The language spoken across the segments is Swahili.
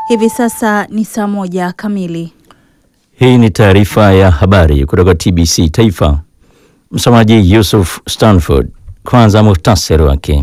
Hivi sasa ni saa 1 kamili. Hii ni taarifa ya habari kutoka TBC Taifa. Msomaji Yusuf Stanford. Kwanza muhtasari wake.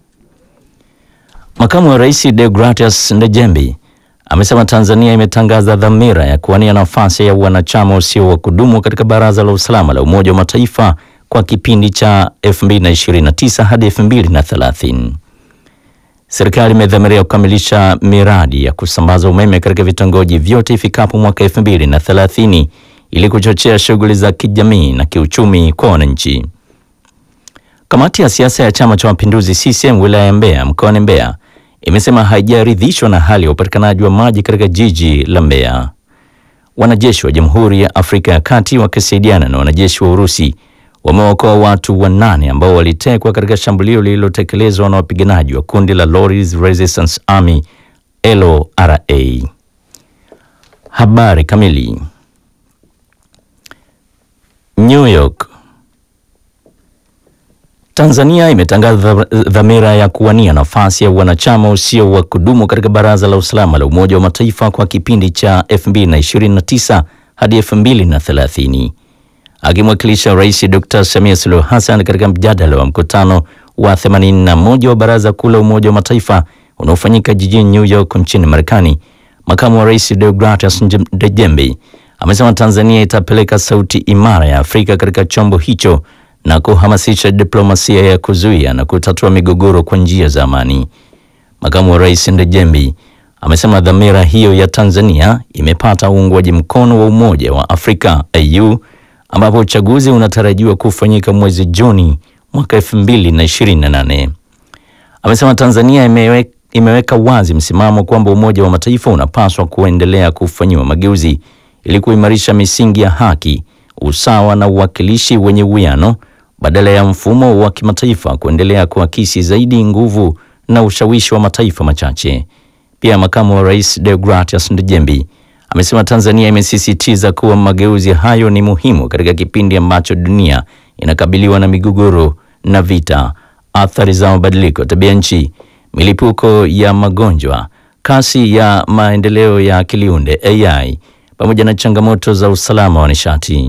Makamu wa Rais Deogratias Ndejembi amesema Tanzania imetangaza dhamira ya kuwania nafasi ya wanachama usio wa kudumu katika Baraza la Usalama la Umoja wa Mataifa kwa kipindi cha 2029 hadi 2030. Serikali imedhamiria kukamilisha miradi ya kusambaza umeme katika vitongoji vyote ifikapo mwaka 2030 ili kuchochea shughuli za kijamii na kiuchumi kwa wananchi. Kamati ya siasa ya Chama cha Mapinduzi CCM wilaya ya Mbeya mkoani Mbeya imesema haijaridhishwa na hali ya upatikanaji wa maji katika jiji la Mbeya. Wanajeshi wa Jamhuri ya Afrika ya Kati wakisaidiana na wanajeshi wa Urusi wameokoa watu 8 ambao walitekwa katika shambulio lililotekelezwa na wapiganaji wa kundi la Lord's Resistance Army LRA. Habari kamili. New York. Tanzania imetangaza dhamira ya kuwania nafasi ya wanachama usio wa kudumu katika Baraza la Usalama la Umoja wa Mataifa kwa kipindi cha 2029 hadi 2030. Akimwakilisha Rais Dr. Samia Suluhu Hassan katika mjadala wa mkutano wa 81 wa Baraza Kuu la Umoja wa Mataifa unaofanyika jijini New York nchini Marekani, Makamu wa Rais Deogratias Ndejembi amesema Tanzania itapeleka sauti imara ya Afrika katika chombo hicho na kuhamasisha diplomasia ya kuzuia na kutatua migogoro kwa njia za amani. Makamu wa Rais Ndejembi amesema dhamira hiyo ya Tanzania imepata uungwaji mkono wa Umoja wa Afrika AU, ambapo uchaguzi unatarajiwa kufanyika mwezi Juni mwaka 2028. Amesema Tanzania imeweka wazi msimamo kwamba Umoja wa Mataifa unapaswa kuendelea kufanyiwa mageuzi ili kuimarisha misingi ya haki, usawa na uwakilishi wenye uwiano badala ya mfumo wa kimataifa kuendelea kuakisi zaidi nguvu na ushawishi wa mataifa machache. Pia Makamu wa Rais Deogratias Ndejembi amesema Tanzania imesisitiza kuwa mageuzi hayo ni muhimu katika kipindi ambacho dunia inakabiliwa na migogoro na vita, athari za mabadiliko ya tabia nchi, milipuko ya magonjwa, kasi ya maendeleo ya akiliunde AI, pamoja na changamoto za usalama wa nishati.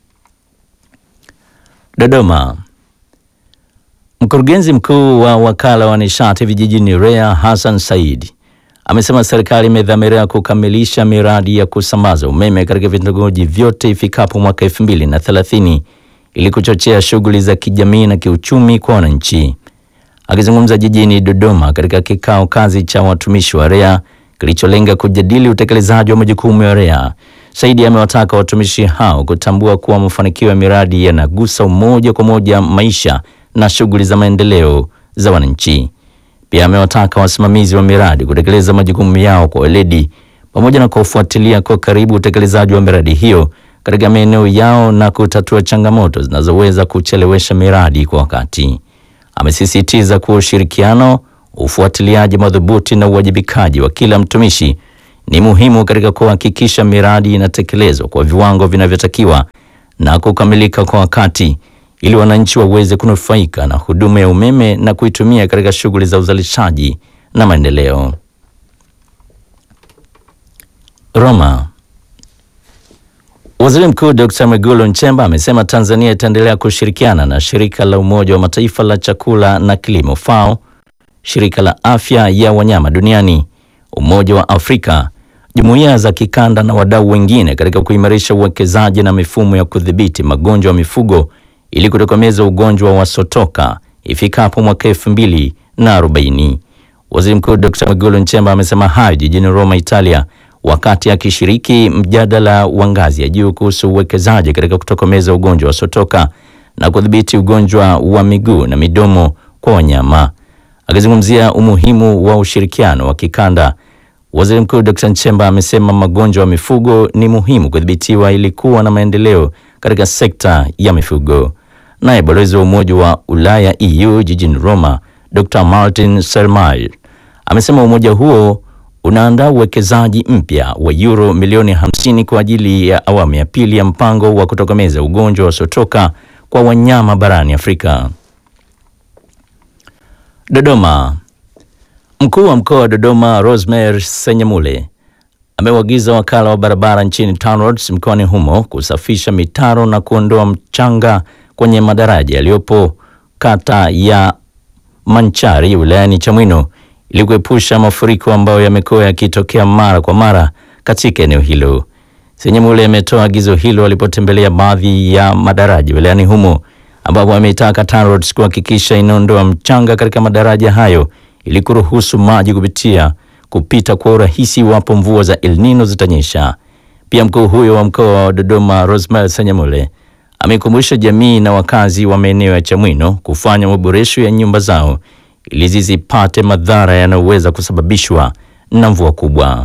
Dodoma. Mkurugenzi mkuu wa Wakala wa Nishati Vijijini REA Hassan Said amesema serikali imedhamiria kukamilisha miradi ya kusambaza umeme katika vitongoji vyote ifikapo mwaka 2030 ili kuchochea shughuli za kijamii na kiuchumi kwa wananchi. Akizungumza jijini Dodoma katika kikao kazi cha watumishi wa REA kilicholenga kujadili utekelezaji wa majukumu ya REA, Saidi amewataka watumishi hao kutambua kuwa mafanikio ya miradi yanagusa moja kwa moja maisha na shughuli za maendeleo za wananchi. Pia amewataka wasimamizi wa miradi kutekeleza majukumu yao kwa weledi pamoja na kufuatilia kwa karibu utekelezaji wa miradi hiyo katika maeneo yao na kutatua changamoto zinazoweza kuchelewesha miradi kwa wakati. Amesisitiza kuwa ushirikiano, ufuatiliaji madhubuti na uwajibikaji wa kila mtumishi ni muhimu katika kuhakikisha miradi inatekelezwa kwa viwango vinavyotakiwa na kukamilika kwa wakati ili wananchi waweze kunufaika na huduma ya umeme na kuitumia katika shughuli za uzalishaji na maendeleo. Roma. Waziri Mkuu Dr. Mwigulu Nchemba amesema Tanzania itaendelea kushirikiana na Shirika la Umoja wa Mataifa la Chakula na Kilimo FAO, Shirika la Afya ya Wanyama Duniani, Umoja wa Afrika, jumuiya za kikanda na wadau wengine katika kuimarisha uwekezaji na mifumo ya kudhibiti magonjwa ya mifugo ili kutokomeza ugonjwa wa sotoka ifikapo mwaka 2040. Waziri Mkuu Dr. Mwigulu Nchemba amesema hayo jijini Roma, Italia, wakati akishiriki mjadala wa ngazi ya juu kuhusu uwekezaji katika kutokomeza ugonjwa wa sotoka na kudhibiti ugonjwa wa miguu na midomo kwa wanyama. Akizungumzia umuhimu wa ushirikiano wa kikanda, Waziri Mkuu Dr. Nchemba amesema magonjwa ya mifugo ni muhimu kudhibitiwa ili kuwa na maendeleo katika sekta ya mifugo. Naye balozi wa Umoja wa Ulaya EU jijini Roma, Dr. Martin Selmayr amesema umoja huo unaandaa uwekezaji mpya wa euro milioni 50 kwa ajili ya awamu ya pili ya mpango wa kutokomeza ugonjwa wa sotoka kwa wanyama barani Afrika. Dodoma. Mkuu wa mkoa wa Dodoma Rosemary Senyamule ameuagiza wakala wa barabara nchini TANROADS mkoani humo kusafisha mitaro na kuondoa mchanga kwenye madaraja yaliyopo kata ya Manchari wilayani Chamwino ili kuepusha mafuriko ambayo yamekuwa yakitokea mara kwa mara katika eneo hilo. Senyamule ametoa agizo hilo alipotembelea baadhi ya madaraja wilayani humo, ambapo ametaka TANROADS kuhakikisha inaondoa mchanga katika madaraja hayo ili kuruhusu maji kupita kwa urahisi iwapo mvua za El Nino zitanyesha. Pia mkuu huyo wa mkoa wa Dodoma Rosemary Senyamule amekumbusha jamii na wakazi wa maeneo ya Chamwino kufanya maboresho ya nyumba zao ili zisipate madhara yanayoweza kusababishwa na mvua kubwa.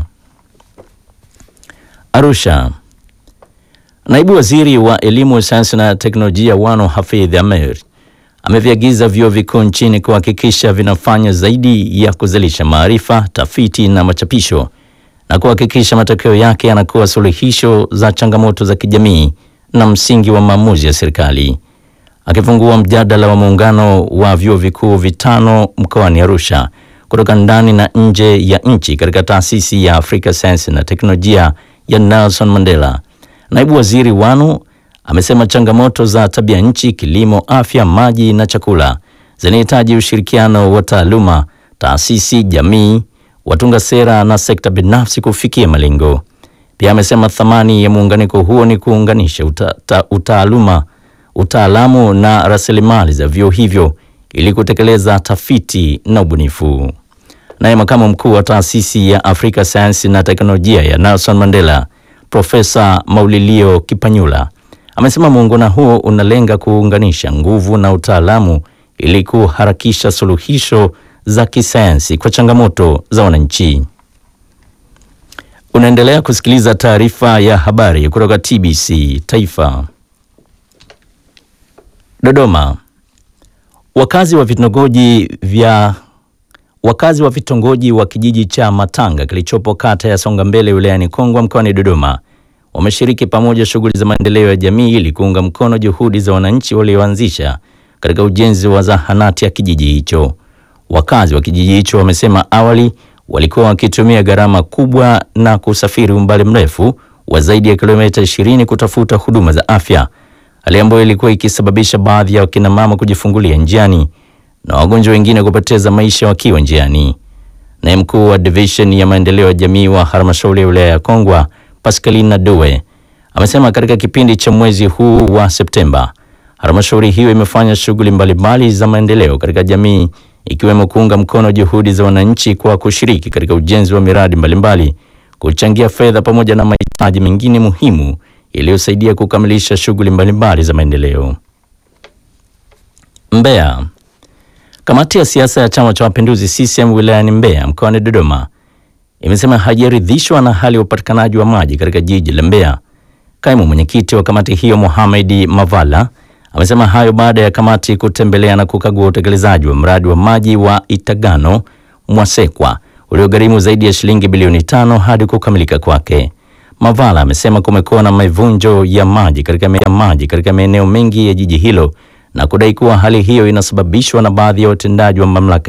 Arusha. Naibu Waziri wa Elimu, Sayansi na Teknolojia Wano Hafidh Amer ameviagiza vyuo vikuu nchini kuhakikisha vinafanya zaidi ya kuzalisha maarifa, tafiti na machapisho na kuhakikisha matokeo yake yanakuwa suluhisho za changamoto za kijamii na msingi wa maamuzi ya serikali. Akifungua mjadala wa muungano wa vyuo vikuu vitano mkoani Arusha kutoka ndani na nje ya nchi katika taasisi ya Afrika Sayansi na Teknolojia ya Nelson Mandela, Naibu Waziri Wanu amesema changamoto za tabia nchi, kilimo, afya, maji na chakula zinahitaji ushirikiano wa taaluma, taasisi, jamii, watunga sera na sekta binafsi kufikia malengo. Pia amesema thamani ya muunganiko huo ni kuunganisha utaalamu na rasilimali za vyuo hivyo ili kutekeleza tafiti na ubunifu. Naye makamu mkuu wa taasisi ya Afrika Sayansi na Teknolojia ya Nelson Mandela, Profesa Maulilio Kipanyula, amesema muungano huo unalenga kuunganisha nguvu na utaalamu ili kuharakisha suluhisho za kisayansi kwa changamoto za wananchi. Unaendelea kusikiliza taarifa ya habari kutoka TBC Taifa. Dodoma. Wakazi wa vitongoji wa kijiji cha Matanga kilichopo kata ya Songambele wilayani Kongwa mkoani Dodoma wameshiriki pamoja shughuli za maendeleo ya jamii ili kuunga mkono juhudi za wananchi walioanzisha katika ujenzi wa zahanati ya kijiji hicho. Wakazi wa kijiji hicho wamesema awali walikuwa wakitumia gharama kubwa na kusafiri umbali mrefu wa zaidi ya kilomita 20 kutafuta huduma za afya, hali ambayo ilikuwa ikisababisha baadhi ya wakina mama kujifungulia njiani na wagonjwa wengine kupoteza maisha wakiwa njiani. Naye mkuu wa division ya maendeleo ya jamii wa halmashauri ya wilaya ya Kongwa, Pascalina Doe, amesema katika kipindi cha mwezi huu wa Septemba, halmashauri hiyo imefanya shughuli mbalimbali za maendeleo katika jamii, ikiwemo kuunga mkono juhudi za wananchi kwa kushiriki katika ujenzi wa miradi mbalimbali, kuchangia fedha pamoja na mahitaji mengine muhimu iliyosaidia kukamilisha shughuli mbalimbali za maendeleo. Mbeya. Kamati ya siasa ya Chama cha Mapinduzi CCM wilayani Mbeya mkoani Dodoma imesema haijaridhishwa na hali ya upatikanaji wa maji katika jiji la Mbeya. Kaimu mwenyekiti wa kamati hiyo Mohamed Mavala amesema hayo baada ya kamati kutembelea na kukagua utekelezaji wa mradi wa maji wa Itagano Mwasekwa uliogharimu zaidi ya shilingi bilioni 5 hadi kukamilika kwake. Mavala amesema kumekuwa na mivunjo ya maji katika maeneo mengi ya jiji hilo na kudai kuwa hali hiyo inasababishwa na baadhi ya watendaji wa mamlaka